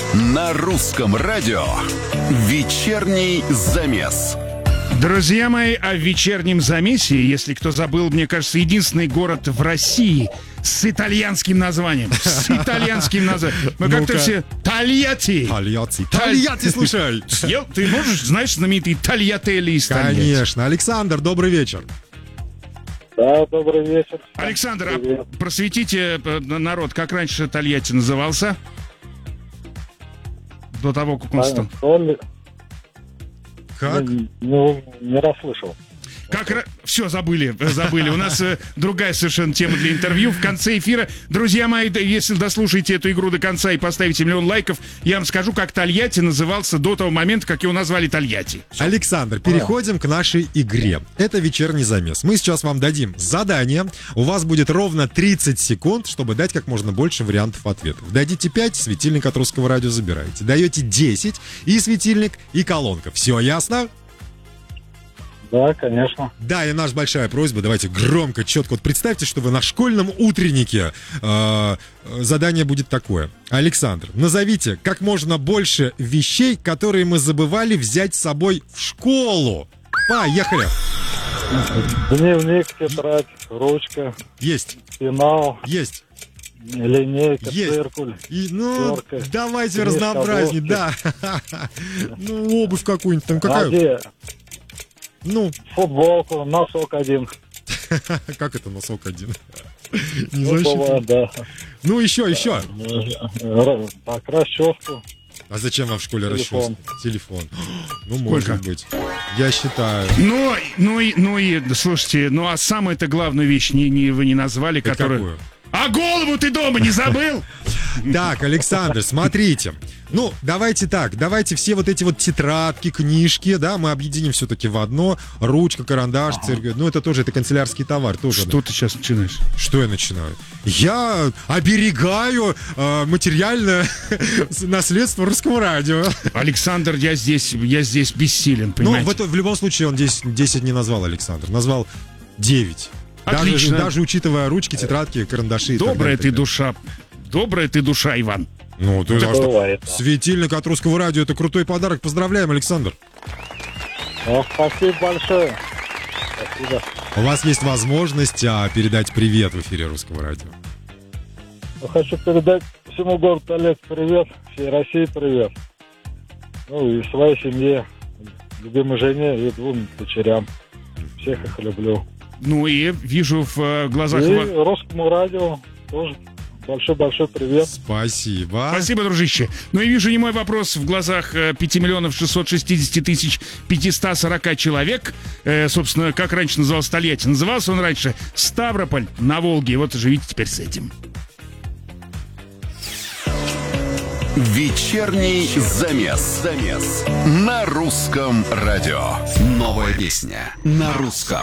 На русском радио «Вечерний замес». Друзья мои, о вечернем замесе, если кто забыл, мне кажется, единственный город в России с итальянским названием. С итальянским названием. Мы как-то все... Тольятти! Тольятти, слушай! Ты можешь, знаешь, знаменитый Тольяттелли из Тольятти? Конечно. Александр, добрый вечер. Да, добрый вечер. Александр, а просветите народ, как раньше Тольятти назывался? До того, как он стал. Как? Не расслышал. Все, забыли. У нас другая совершенно тема для интервью. В конце эфира, друзья мои, если дослушаете эту игру до конца и поставите 1 000 000 лайков, я вам скажу, как Тольятти назывался до того момента, как его назвали Тольятти. Александр, переходим к нашей игре. Это вечерний замес. Мы сейчас вам дадим задание. У вас будет ровно 30 секунд, чтобы дать как можно больше вариантов ответов. Дадите 5, светильник от русского радио забираете. Даете 10, и светильник, и колонка. Все ясно? Да, конечно. Да, и наша большая просьба, давайте громко, четко. Вот представьте, что вы на школьном утреннике. Задание будет такое. Александр, назовите как можно больше вещей, которые мы забывали взять с собой в школу. Поехали. Дневник, тетрадь, ручка. Есть. Пенал. Есть. Линейка, Есть. циркуль. Терка. Давайте разнообразнее, да. Ну, обувь какую-нибудь там, какая? Футболку, носок один. Как это носок один? Бывает, да. Ну, еще. Так, расческу. А зачем вам в школе расческа? Телефон. Ну, Сколько? может быть. Я считаю. Слушайте, а самую-то главную вещь вы не назвали, которую... Какую? А голову ты дома не забыл? Так, Александр, смотрите. Ну, давайте так, давайте все вот эти вот тетрадки, книжки, да, мы объединим все-таки в одно. Ручка, карандаш, цирк. Ну, это тоже, это канцелярский товар. Тоже, Что ты сейчас начинаешь? Что я начинаю? Я оберегаю материальное наследство русского радио. Александр, я здесь бессилен, понимаете? Ну, в любом случае, он 10 не назвал, Александр. Назвал 9. Отлично. Даже учитывая ручки, тетрадки, карандаши. Добрая ты душа, Иван. Ну, ты бывает, да. Светильник от русского радио — это крутой подарок. Поздравляем, Александр. Спасибо большое. Спасибо. У вас есть возможность передать привет в эфире русского радио. Хочу передать всему городу Тольятти привет, всей России привет. Ну и своей семье, любимой жене и 2 дочерям. Всех их люблю. Ну и вижу в глазах... И русскому радио тоже большой-большой привет. Спасибо. Спасибо, дружище. Ну и вижу немой вопрос в глазах 5 660 540 человек. Собственно, как раньше назывался Тольятти? Назывался он раньше Ставрополь на Волге. И вот живите теперь с этим. Вечерний замес. На русском радио. Новая песня на русском.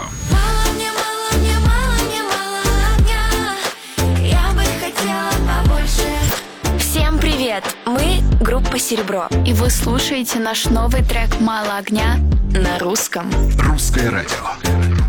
Всем привет! Мы группа «Серебро». И вы слушаете наш новый трек «Мало огня» на русском. Русское радио.